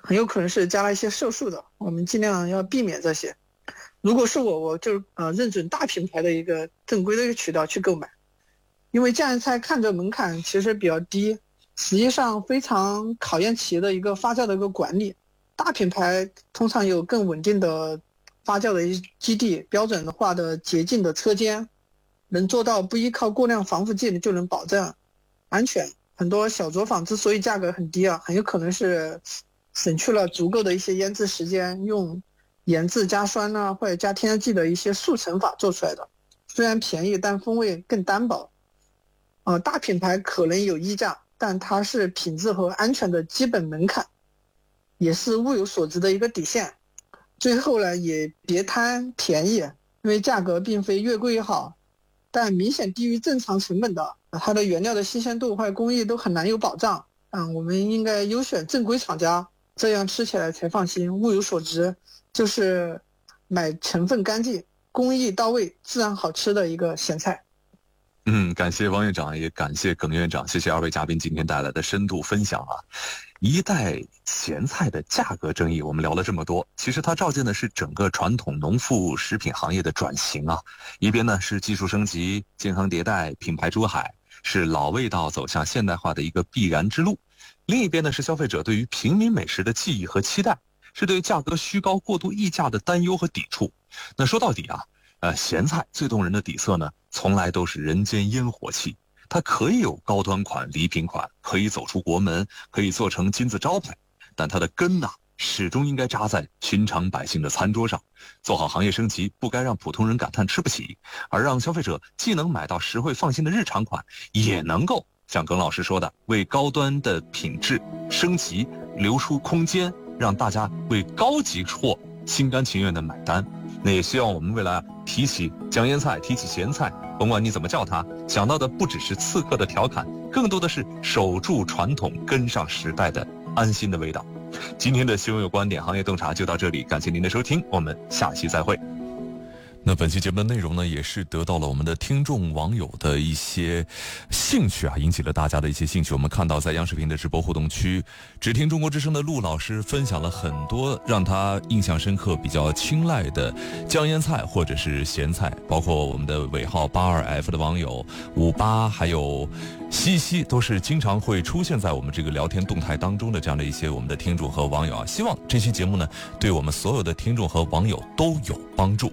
很有可能是加了一些色素的，我们尽量要避免这些。如果是我就认准大品牌的一个正规的一个渠道去购买，因为酱油菜看着门槛其实比较低，实际上非常考验企业的一个发酵的一个管理。大品牌通常有更稳定的发酵的基地，标准化的洁净的车间，能做到不依靠过量防腐剂就能保证安全。很多小作坊之所以价格很低很有可能是省去了足够的一些腌制时间，用盐渍加酸或者加添加剂的一些速成法做出来的，虽然便宜但风味更单薄。大品牌可能有溢价，但它是品质和安全的基本门槛，也是物有所值的一个底线。最后呢，也别贪便宜，因为价格并非越贵越好，但明显低于正常成本的，它的原料的新鲜度或者工艺都很难有保障。我们应该优选正规厂家，这样吃起来才放心。物有所值就是买成分干净、工艺到位、自然好吃的一个咸菜。 感谢王院长，也感谢耿院长，谢谢二位嘉宾今天带来的深度分享一袋咸菜的价格争议，我们聊了这么多，其实它照见的是整个传统农副食品行业的转型一边呢是技术升级、健康迭代、品牌出海，是老味道走向现代化的一个必然之路；另一边呢是消费者对于平民美食的记忆和期待，是对价格虚高、过度溢价的担忧和抵触。那说到底咸菜最动人的底色呢，从来都是人间烟火气。它可以有高端款、礼品款，可以走出国门，可以做成金字招牌，但它的根始终应该扎在寻常百姓的餐桌上。做好行业升级，不该让普通人感叹吃不起，而让消费者既能买到实惠放心的日常款，也能够像耿老师说的，为高端的品质升级留出空间，让大家为高级货心甘情愿的买单。那也希望我们未来提起酱腌菜，提起咸菜，甭管你怎么叫它，想到的不只是刺客的调侃，更多的是守住传统、跟上时代的安心的味道。今天的新闻有观点行业洞察就到这里，感谢您的收听，我们下期再会。 那本期节目的内容呢，也是得到了我们的听众网友的一些兴趣引起了大家的一些兴趣。我们看到在央视频的直播互动区，只听中国之声的陆老师分享了很多让他印象深刻、比较青睐的酱腌菜或者是咸菜，包括我们的尾号82F 的网友58，还有西西，都是经常会出现在我们这个聊天动态当中的这样的一些我们的听众和网友希望这期节目呢，对我们所有的听众和网友都有帮助。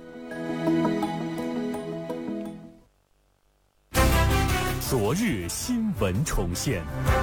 昨日新闻重现。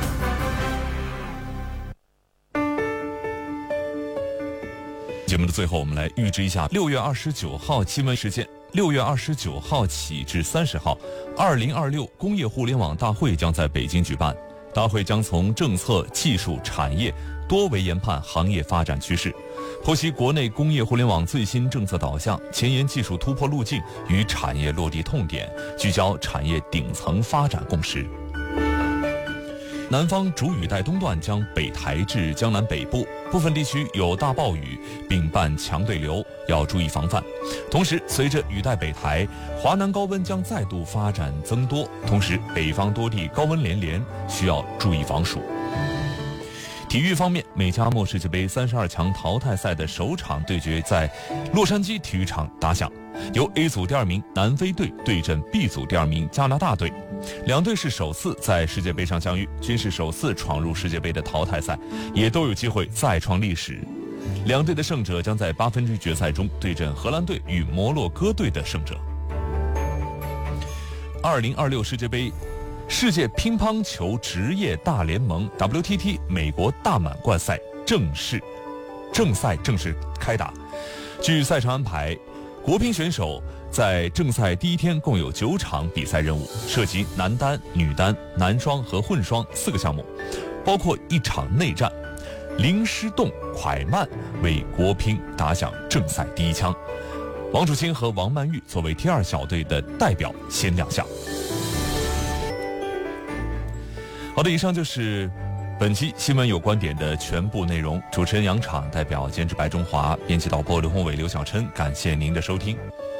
节目的最后，我们来预知一下6月29号新闻时间。6月29号起至30号，2026工业互联网大会将在北京举办。大会将从政策、技术、产业多维研判行业发展趋势，剖析国内工业互联网最新政策导向、前沿技术突破路径与产业落地痛点，聚焦产业顶层发展共识。南方主雨带东段将北抬至江南北部，部分地区有大暴雨，并伴强对流，要注意防范。同时，随着雨带北抬，华南高温将再度发展增多，同时北方多地高温连连，需要注意防暑。体育方面，美加墨世界杯32强淘汰赛的首场对决在洛杉矶体育场打响，由 A 组第2名南非队对阵 B 组第2名加拿大队。两队是首次在世界杯上相遇，均是首次闯入世界杯的淘汰赛，也都有机会再创历史。两队的胜者将在8分之一决赛中对阵荷兰队与摩洛哥队的胜者。2026世界杯世界乒乓球职业大联盟 WTT 美国大满贯赛正赛正式开打。据赛程安排，国乒选手在正赛第一天共有9场比赛任务，涉及男单、女单、男双和混双4个项目，包括1场内战。林诗栋、蒯曼为国乒打响正赛第一枪，王楚钦和王曼玉作为第2小队的代表先亮相。好的，以上就是本期新闻有观点的全部内容。主持人杨昶，代表监制白中华，编辑导播刘宏伟、刘小琛，感谢您的收听。